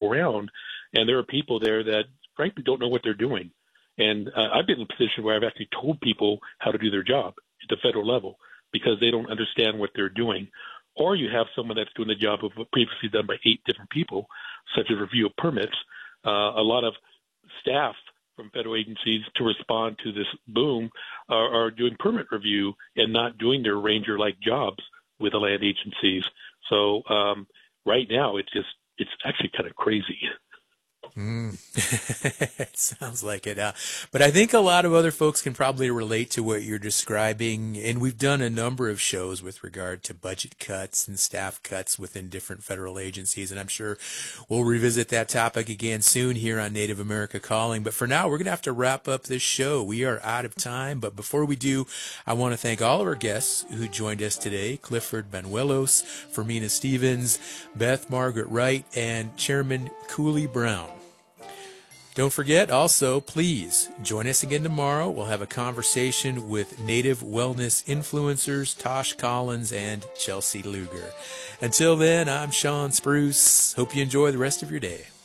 around, and there are people there that frankly don't know what they're doing. And I've been in a position where I've actually told people how to do their job at the federal level because they don't understand what they're doing. Or you have someone that's doing the job of previously done by 8 different people, such as review of permits. A lot of staff from federal agencies to respond to this boom are doing permit review and not doing their ranger-like jobs with the land agencies. So right now, it's actually kind of crazy. It sounds like it. But I think a lot of other folks can probably relate to what you're describing. And we've done a number of shows with regard to budget cuts and staff cuts within different federal agencies. And I'm sure we'll revisit that topic again soon here on Native America Calling. But for now, we're going to have to wrap up this show. We are out of time. But before we do, I want to thank all of our guests who joined us today: Clifford Banuelos, Fermina Stevens, Beth Margaret Wright, and Chairman Cooley Brown. Don't forget, also, please join us again tomorrow. We'll have a conversation with Native wellness influencers Tosh Collins and Chelsea Luger. Until then, I'm Sean Spruce. Hope you enjoy the rest of your day.